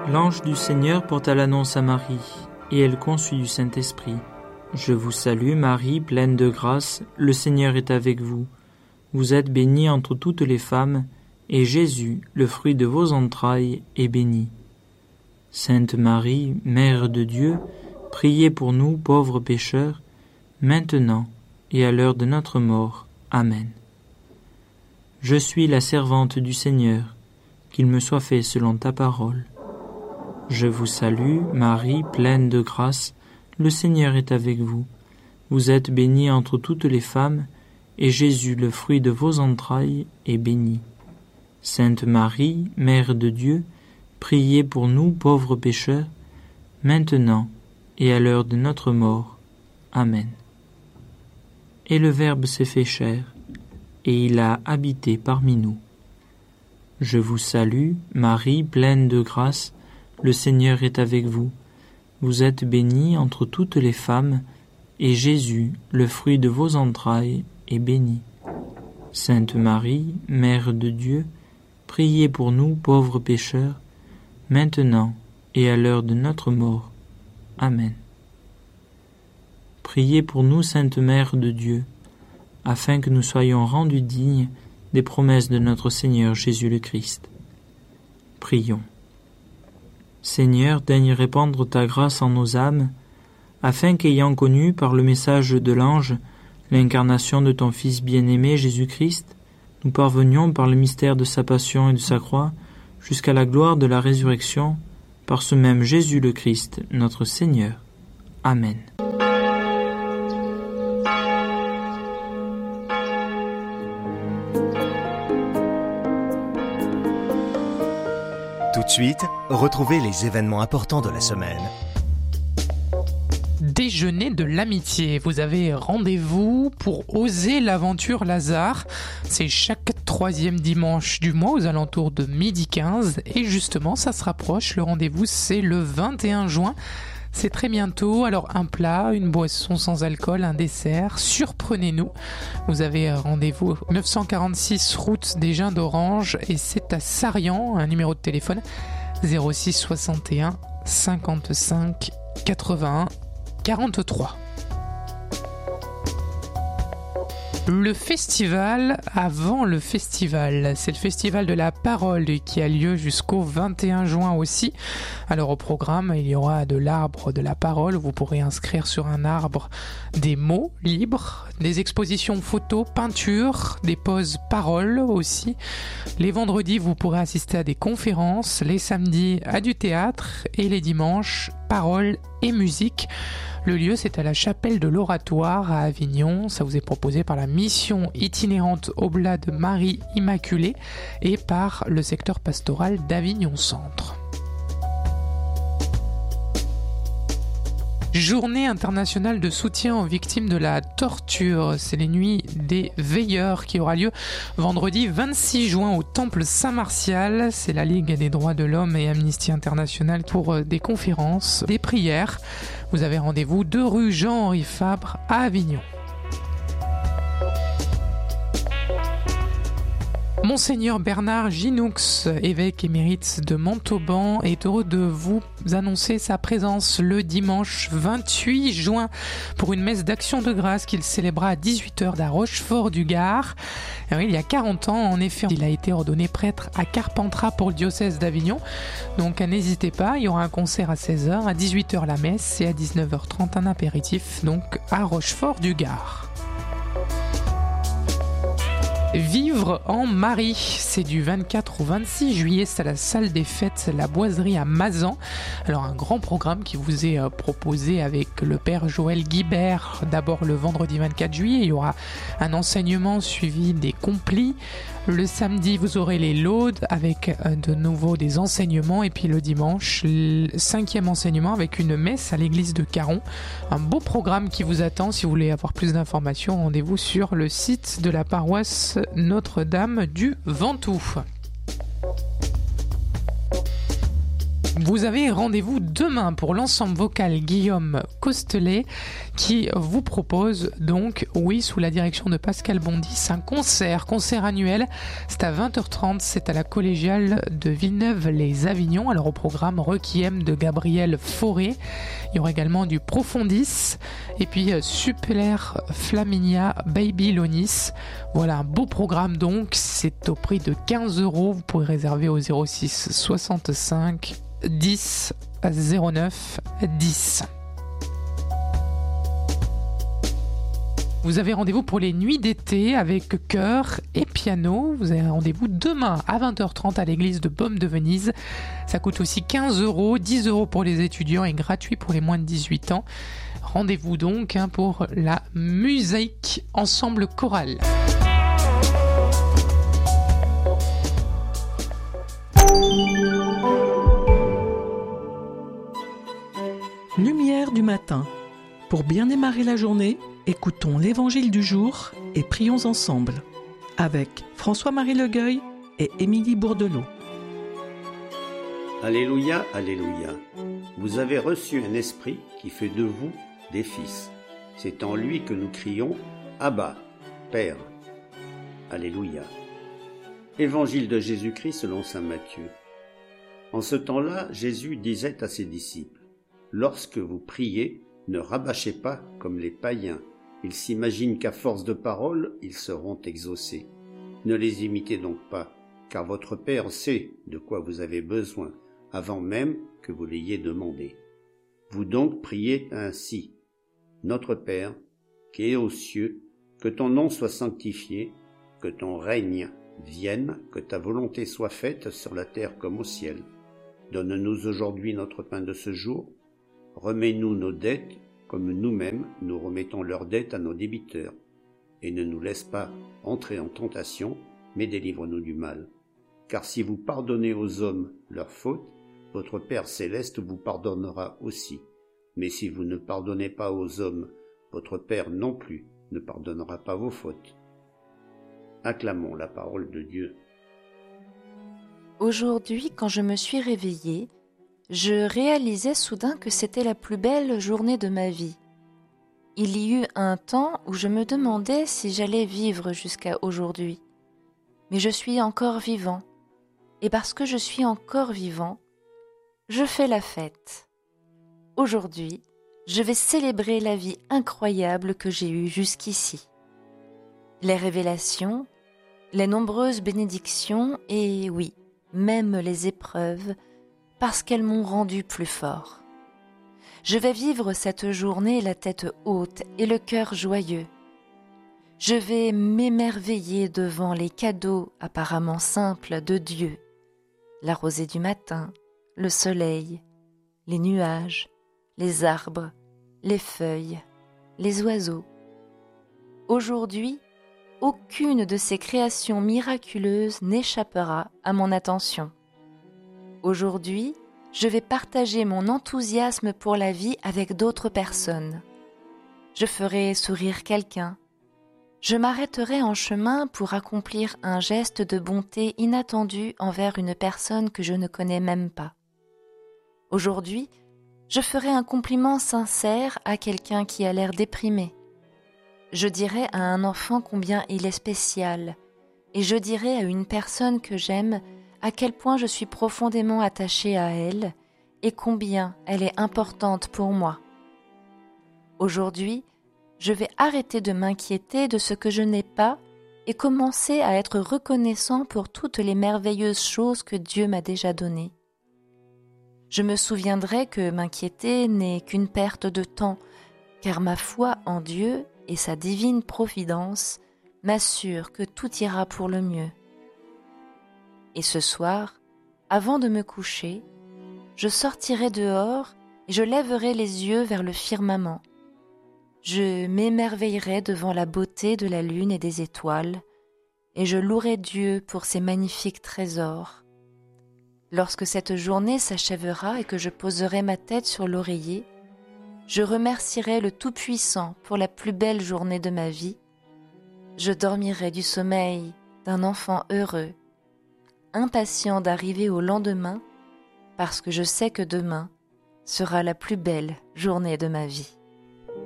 L'ange du Seigneur porta l'annonce à Marie, et elle conçut du Saint-Esprit. Je vous salue Marie, pleine de grâce, le Seigneur est avec vous. Vous êtes bénie entre toutes les femmes, et Jésus, le fruit de vos entrailles, est béni. Sainte Marie, Mère de Dieu, priez pour nous pauvres pécheurs, maintenant et à l'heure de notre mort. Amen. Je suis la servante du Seigneur, qu'il me soit fait selon ta parole. Je vous salue, Marie, pleine de grâce, le Seigneur est avec vous. Vous êtes bénie entre toutes les femmes, et Jésus, le fruit de vos entrailles, est béni. Sainte Marie, Mère de Dieu, priez pour nous pauvres pécheurs, maintenant et à l'heure de notre mort. Amen. Et le Verbe s'est fait chair, et il a habité parmi nous. Je vous salue, Marie, pleine de grâce, le Seigneur est avec vous. Vous êtes bénie entre toutes les femmes, et Jésus, le fruit de vos entrailles, est béni. Sainte Marie, Mère de Dieu, priez pour nous pauvres pécheurs, maintenant et à l'heure de notre mort. Amen. Priez pour nous, Sainte Mère de Dieu, afin que nous soyons rendus dignes des promesses de notre Seigneur Jésus le Christ. Prions. Seigneur, daigne répandre ta grâce en nos âmes, afin qu'ayant connu par le message de l'ange l'incarnation de ton Fils bien-aimé Jésus-Christ, nous parvenions par le mystère de sa passion et de sa croix jusqu'à la gloire de la résurrection, par ce même Jésus le Christ, notre Seigneur. Amen. Tout de suite, retrouvez les événements importants de la semaine. Déjeuner de l'amitié. Vous avez rendez-vous pour oser l'aventure Lazare. C'est chaque 3e dimanche du mois aux alentours de 12h15. Et justement, ça se rapproche. Le rendez-vous, c'est le 21 juin. C'est très bientôt. Alors, un plat, une boisson sans alcool, un dessert. Surprenez-nous. Vous avez rendez-vous 946 route des Jins d'Orange et c'est à Sarian. Un numéro de téléphone 06 61 55 81 43. Le festival avant le festival, c'est le festival de la parole qui a lieu jusqu'au 21 juin aussi. Alors au programme, il y aura de l'arbre de la parole, vous pourrez inscrire sur un arbre des mots libres, des expositions photos, peintures, des pauses paroles aussi. Les vendredis, vous pourrez assister à des conférences, les samedis à du théâtre et les dimanches, paroles et musique. Le lieu, c'est à la chapelle de l'Oratoire à Avignon. Ça vous est proposé par la mission itinérante Oblat de Marie Immaculée et par le secteur pastoral d'Avignon Centre. Journée internationale de soutien aux victimes de la torture. C'est les nuits des veilleurs qui aura lieu vendredi 26 juin au Temple Saint-Martial. C'est la Ligue des droits de l'homme et Amnesty International pour des conférences, des prières. Vous avez rendez-vous 2 rue Jean-Henri Fabre à Avignon. Monseigneur Bernard Ginoux, évêque émérite de Montauban, est heureux de vous annoncer sa présence le dimanche 28 juin pour une messe d'action de grâce qu'il célébra à 18h à Rochefort-du-Gard. Il y a 40 ans, en effet, il a été ordonné prêtre à Carpentras pour le diocèse d'Avignon. Donc n'hésitez pas, il y aura un concert à 16h, à 18h la messe et à 19h30 un apéritif donc à Rochefort-du-Gard. Vivre en Marie, c'est du 24 au 26 juillet, c'est à la salle des fêtes, la Boiserie à Mazan. Alors un grand programme qui vous est proposé avec le père Joël Guibert. D'abord le vendredi 24 juillet, il y aura un enseignement suivi des complis. Le samedi, vous aurez les laudes avec de nouveau des enseignements. Et puis le dimanche, le 5e enseignement avec une messe à l'église de Caron. Un beau programme qui vous attend. Si vous voulez avoir plus d'informations, rendez-vous sur le site de la paroisse Notre-Dame du Ventoux. Vous avez rendez-vous demain pour l'ensemble vocal Guillaume Costelet qui vous propose donc, sous la direction de Pascal Bondis, un concert annuel. C'est à 20h30, c'est à la collégiale de Villeneuve-les-Avignon. Alors au programme Requiem de Gabriel Fauré. Il y aura également du Profondis et puis Super Flaminia Babylonis. Voilà un beau programme donc, c'est au prix de 15 €. Vous pouvez réserver au 06 65 10 09 10. Vous avez rendez-vous pour les nuits d'été avec chœur et piano. Vous avez rendez-vous demain à 20h30 à l'église de Baume de Venise. Ça coûte aussi 15 €, 10 € pour les étudiants et gratuit pour les moins de 18 ans. Rendez-vous donc pour la musique ensemble chorale. Lumière du matin. Pour bien démarrer la journée, écoutons l'Évangile du jour et prions ensemble avec François-Marie Legueuil et Émilie Bourdelot. Alléluia, Alléluia. Vous avez reçu un esprit qui fait de vous des fils. C'est en lui que nous crions Abba, Père. Alléluia. Évangile de Jésus-Christ selon saint Matthieu. En ce temps-là, Jésus disait à ses disciples: lorsque vous priez, ne rabâchez pas comme les païens. Ils s'imaginent qu'à force de paroles, ils seront exaucés. Ne les imitez donc pas, car votre Père sait de quoi vous avez besoin, avant même que vous l'ayez demandé. Vous donc priez ainsi: Notre Père, qui es aux cieux, que ton nom soit sanctifié, que ton règne vienne, que ta volonté soit faite sur la terre comme au ciel. Donne-nous aujourd'hui notre pain de ce jour. Remets-nous nos dettes, comme nous-mêmes nous remettons leurs dettes à nos débiteurs. Et ne nous laisse pas entrer en tentation, mais délivre-nous du mal. Car si vous pardonnez aux hommes leurs fautes, votre Père céleste vous pardonnera aussi. Mais si vous ne pardonnez pas aux hommes, votre Père non plus ne pardonnera pas vos fautes. Acclamons la parole de Dieu. Aujourd'hui, quand je me suis réveillée, je réalisais soudain que c'était la plus belle journée de ma vie. Il y eut un temps où je me demandais si j'allais vivre jusqu'à aujourd'hui. Mais je suis encore vivant. Et parce que je suis encore vivant, je fais la fête. Aujourd'hui, je vais célébrer la vie incroyable que j'ai eue jusqu'ici. Les révélations, les nombreuses bénédictions et, oui, même les épreuves, parce qu'elles m'ont rendu plus fort. Je vais vivre cette journée la tête haute et le cœur joyeux. Je vais m'émerveiller devant les cadeaux apparemment simples de Dieu. La rosée du matin, le soleil, les nuages, les arbres, les feuilles, les oiseaux. Aujourd'hui, aucune de ces créations miraculeuses n'échappera à mon attention. Aujourd'hui, je vais partager mon enthousiasme pour la vie avec d'autres personnes. Je ferai sourire quelqu'un. Je m'arrêterai en chemin pour accomplir un geste de bonté inattendu envers une personne que je ne connais même pas. Aujourd'hui, je ferai un compliment sincère à quelqu'un qui a l'air déprimé. Je dirai à un enfant combien il est spécial, et je dirai à une personne que j'aime à quel point je suis profondément attachée à elle et combien elle est importante pour moi. Aujourd'hui, je vais arrêter de m'inquiéter de ce que je n'ai pas et commencer à être reconnaissant pour toutes les merveilleuses choses que Dieu m'a déjà données. Je me souviendrai que m'inquiéter n'est qu'une perte de temps, car ma foi en Dieu et sa divine providence m'assure que tout ira pour le mieux. Et ce soir, avant de me coucher, je sortirai dehors et je lèverai les yeux vers le firmament. Je m'émerveillerai devant la beauté de la lune et des étoiles, et je louerai Dieu pour ses magnifiques trésors. Lorsque cette journée s'achèvera et que je poserai ma tête sur l'oreiller, je remercierai le Tout-Puissant pour la plus belle journée de ma vie. Je dormirai du sommeil d'un enfant heureux, impatient d'arriver au lendemain, parce que je sais que demain sera la plus belle journée de ma vie.